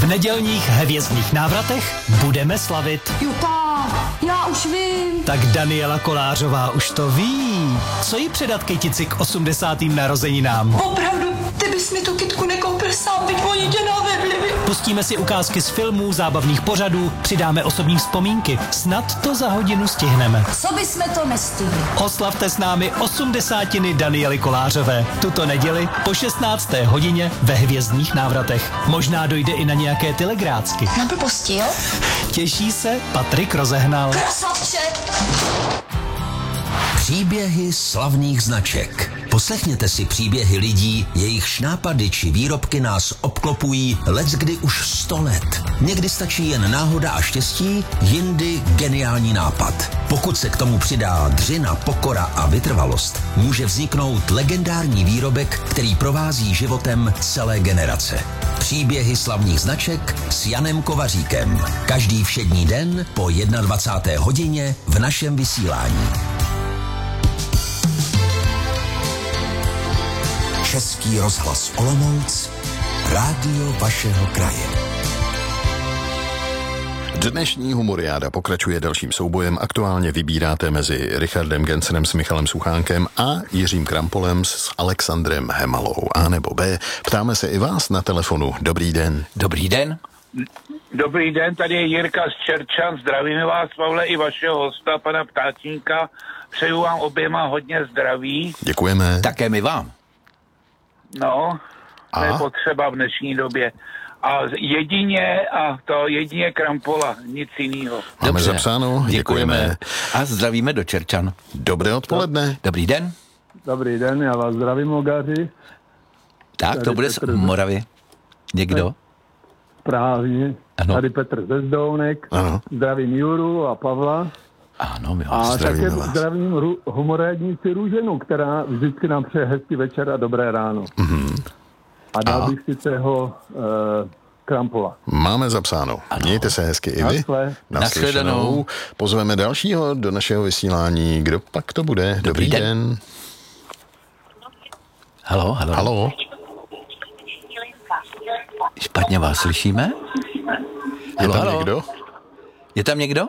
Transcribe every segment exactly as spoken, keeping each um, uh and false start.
V nedělních hvězdných návratech budeme slavit. Juta, já už vím. Tak Daniela Kolářová už to ví. Co jí předat kytici k osmdesátým narozeninám? Opravdu, ty bys mi tu kytku nekoupil sám, byť oni tě navedli. Pustíme si ukázky z filmů, zábavných pořadů, přidáme osobní vzpomínky. Snad to za hodinu stihneme. Co bysme to nestihli? Oslavte s námi osmdesátiny Daniely Kolářové. Tuto neděli po šestnácté hodině ve hvězdných návratech. Možná dojde i na nějaké telegrácky. Na blbosti, jo? Těší se Patrik Rozehnal. Krasavče! Příběhy slavných značek. Poslechněte si příběhy lidí, jejichž nápady či výrobky nás obklopují leckdy už sto let. Někdy stačí jen náhoda a štěstí, jindy geniální nápad. Pokud se k tomu přidá dřina, pokora a vytrvalost, může vzniknout legendární výrobek, který provází životem celé generace. Příběhy slavných značek s Janem Kovaříkem. Každý všední den po dvacáté jedné hodině v našem vysílání. Český rozhlas Olomouc, rádio vašeho kraje. Dnešní humoriáda pokračuje dalším soubojem. Aktuálně vybíráte mezi Richardem Gencenem s Michalem Suchánkem a Jiřím Krampolem s Alexandrem Hemalou. A nebo B. Ptáme se i vás na telefonu. Dobrý den. Dobrý den. Dobrý den, tady je Jirka z Čerčan. Zdravíme vás, Pavle, i vašeho hosta, pana Ptáčníka. Přeju vám oběma hodně zdraví. Děkujeme. Také my vám. No, to a? je potřeba v dnešní době. A jedině, a to jedině Krampola, nic jiného. Máme Dobře. zapsáno, děkujeme. děkujeme. A zdravíme do Čerčan. Dobré odpoledne. Dobrý den. Dobrý den, já vás zdravím, Mogaři. Tak, Tady to bude z Petr. Moravy. Někdo? Správně. Ano. Tady Petr ze Zdounek. Ano. Zdravím Juru a Pavla. Ano, my A vás také zdravíme vás. zdravím ru- humorádnici Růženu, která vždycky nám přeje hezký večer a dobré ráno. Mm-hmm. A dal A? bych si toho uh, Krampola. Máme zapsáno. Ano. Mějte se hezky i vy. Naschle. Nashledanou. Pozveme dalšího do našeho vysílání. Kdo pak to bude? Dobrý, Dobrý den. den. Halo, halo. Halo. Špatně vás slyšíme? Je tam halo. někdo? Je tam někdo?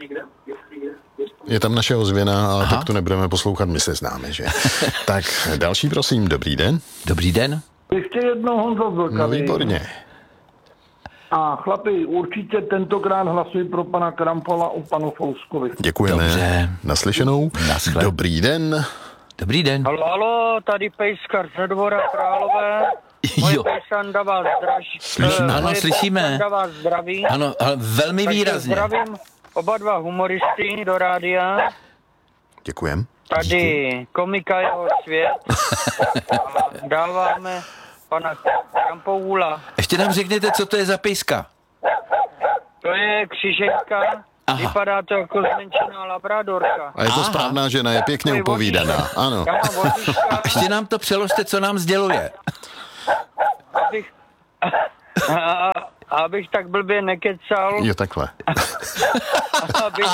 Je tam naše ozvěna, ale Aha. tak to nebudeme poslouchat, my se známe, že? Tak další, prosím, dobrý den. Dobrý den. Ještě jednou Honzo Vlkavý. No výborně. A chlapi, určitě tentokrát hlasuji pro pana Krampola u panu Fouskovi. Děkujeme. Dobře. Naslyšenou. Naschle. Dobrý den. Dobrý den. Halo, halo, tady Pejskar z Dvora Králové. Moje Jo. pejsanda vás zdraží. Slyšíme. Ano, slyšíme. Pejsanda vás zdraví. Ano, ale velmi Takže výrazně. zdravím oba dva humoristy do rádia. Děkujem. Tady komika jeho svět. A dáváme pana Krampoula. Ještě nám řekněte, co to je za pejska. To je křižeťka. Aha. Vypadá to jako zmenšená labradorka. A je to Aha. správná žena, je pěkně upovídaná. Ano. Já mám vodička, Ještě nám to přeložte, co nám sděluje. abych, a, abych tak blbě nekecal. Jo, takhle. Abych,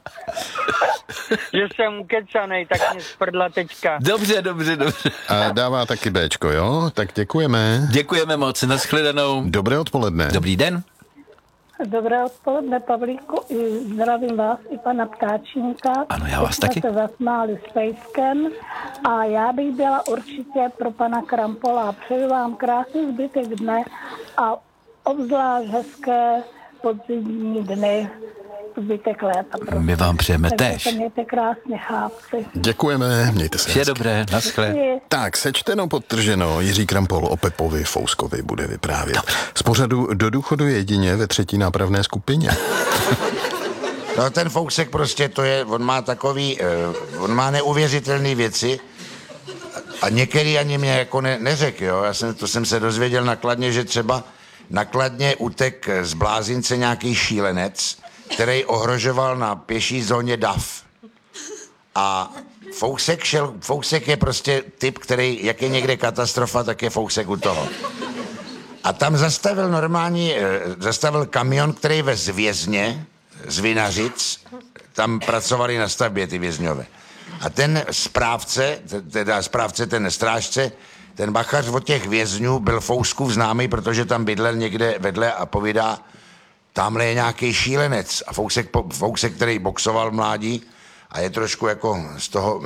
že jsem ukecanej, tak mě sprdla teďka. Dobře, dobře, dobře. A dává taky Béčko, jo? Tak děkujeme. Děkujeme moc, nashledanou. Dobré odpoledne. Dobrý den. Dobré odpoledne, Pavlíku. I zdravím vás i pana Ptáčníka. Ano, já vás Teď taky. jsme se zasmáli s Pejskem a já bych byla určitě pro pana Krampola. Přeju vám krásný zbytek dne a obzvlášť hezké podzimní dny, zbytek léta. Prostě. My vám přejeme Takže též. se mějte krásně, chápci. Děkujeme, mějte se Vše hezky. dobré, naschle. Tak, sečteno, podtrženo, Jiří Krampol o Pepovi Fouskovi bude vyprávět. Z pořadu Do důchodu jedině ve třetí nápravné skupině. No ten Fousek prostě to je, on má takový, uh, on má neuvěřitelné věci a některý ani mě jako ne, neřekl, jo. Já jsem, to jsem se dozvěděl na Kladně, že třeba na Kladně utek z Blázince nějaký šílenec, který ohrožoval na pěší zóně dav. A Fousek šel, Fousek je prostě typ, který, jak je někde katastrofa, tak je Fousek u toho. A tam zastavil normální, zastavil kamion, který vez vězně z Vinařic, tam pracovali na stavbě ty vězňové. A ten správce, teda správce, ten strážce, ten bachař od těch vězňů byl Fouskův známý, protože tam bydlel někde vedle a povídá, tamhle je nějaký šílenec. A Fousek, Fousek, který boxoval v mládí a je trošku jako z toho...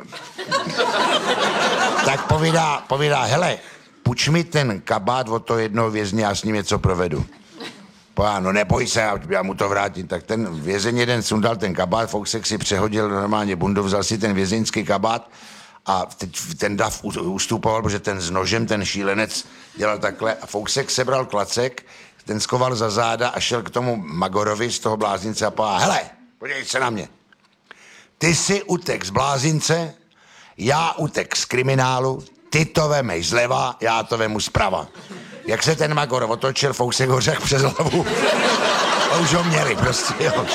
tak povídá, povídá, hele, puč mi ten kabát od toho jednoho vězně, já s ním něco provedu. Povídá, no neboj se, já, já mu to vrátím. Tak ten vězeň jeden sundal ten kabát, Fousek si přehodil normálně bundu, vzal si ten vězeňský kabát a teď ten dav ustupoval, protože ten s nožem, ten šílenec dělal takhle a Fousek sebral klacek, ten skoval za záda a šel k tomu Magorovi z toho blázince a povídá, hele, podívej se na mě. Ty si utek z blázince, já utek z kriminálu, ty to vemej zleva, já to vemu zprava. Jak se ten Magor otočil, Fousek ho řekl přes hlavu. A už ho měli prostě, jo.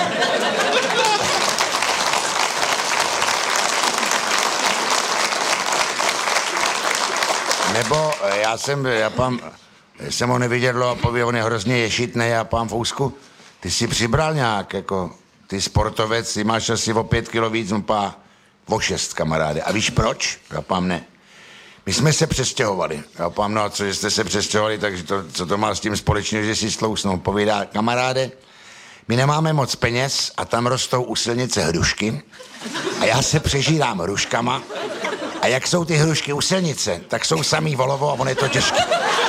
Nebo já jsem, já pám, jsem ho neviděl a pověděl, on je hrozně ješitnej a pán Fousku, ty jsi přibral nějak, jako, ty sportovec, ty máš asi o pět kilo víc, on pá, o šest, kamaráde. A víš proč? Já pám, ne. My jsme se přestěhovali. Já pám, no a co, že jste se přestěhovali, takže to, co to má s tím společně, že si slousnou. Povídá, kamaráde, my nemáme moc peněz a tam rostou u silnice hrušky a já se přežírám hruškama a jak jsou ty hrušky u silnice, tak jsou samý volovo a on je to těžké.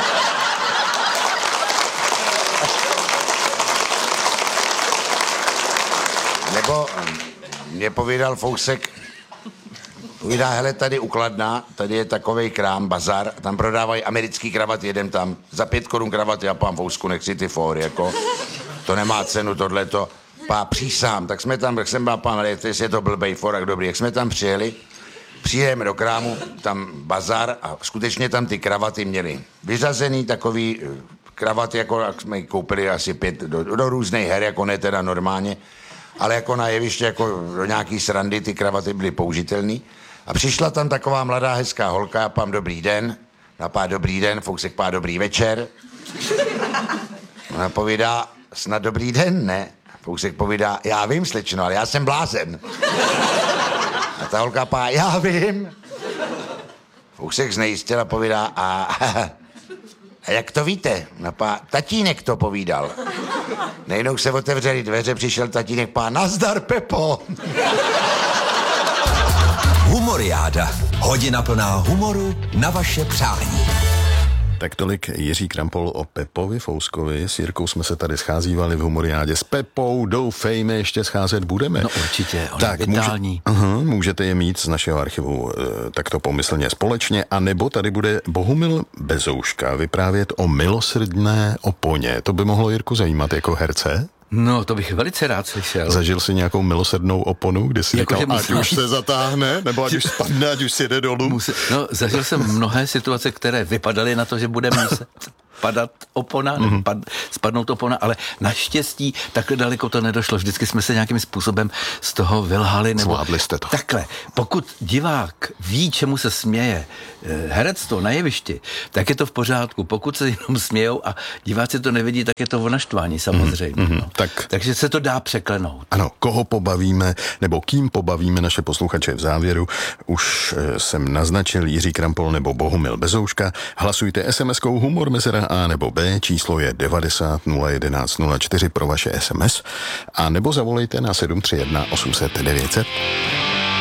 Nebo mě povídal Fousek, povídá, hele, tady u Kladna, tady je takovej krám, bazar, tam prodávají americký kravaty, jedem tam, za pět korun kravaty, já pán Fousku, nechci ty fóry, jako, to nemá cenu, tohleto, pá, přísám, tak jsme tam, jak jsem byl, pán, jestli je to blbej forak, dobrý, jak jsme tam přijeli, přijedeme do krámu, tam bazar a skutečně tam ty kravaty měli vyřazený takový kravaty, jako jak jsme koupili asi pět, do, do různých her, jako ne teda normálně, ale jako na jeviště, jako do nějaký srandy, ty kravaty byly použitelný. A přišla tam taková mladá hezká holka, pám dobrý den, na pá dobrý den, Fousek pá dobrý večer. Ona povídá, snad dobrý den, ne? Fousek povídá, já vím, slečno, ale já jsem blázen. A ta holka pá, já vím. Fousek znejistil a povídá, a, a jak to víte? Ona pá, tatínek to povídal. Nejednou se otevřeli dveře, přišel tatínek, pá, nazdar, Pepo. Humoriáda. Hodina plná humoru na vaše přání. Tak tolik Jiří Krampol o Pepovi Fouskovi. S Jirkou jsme se tady scházívali v Humoriádě s Pepou. Doufejme, ještě scházet budeme. No určitě, on tak, je vitální. Může, uh, můžete je mít z našeho archivu uh, takto pomyslně společně, a nebo tady bude Bohumil Bezouška vyprávět o milosrdné oponě. To by mohlo Jirku zajímat jako herce? No, to bych velice rád slyšel. Zažil jsi nějakou milosrdnou oponu, kdy jsi jako říkal, ať už se zatáhne, nebo ať už spadne, ať už si jde dolů? Musel, no, zažil jsem mnohé situace, které vypadaly na to, že bude muset padat opona, mm-hmm. pad, spadnout opona, ale naštěstí takhle daleko to nedošlo. Vždycky jsme se nějakým způsobem z toho vylhali. Nebo zvládli jste to. Takhle, pokud divák ví, čemu se směje herectvo na jevišti, tak je to v pořádku. Pokud se jenom smějou a diváci to nevidí, tak je to o naštvání samozřejmě. Mm-hmm. No. Tak. Takže se to dá překlenout. Ano, koho pobavíme, nebo kým pobavíme naše posluchače v závěru, už jsem naznačil Jiří Krampol nebo Bohumil Bezouška. Hlasujte es em eskou humor mezera A nebo B, číslo je devadesát nula jedenáct nula čtyři pro vaše es em es, a nebo zavolejte na sedm tři jedna osm set devět set.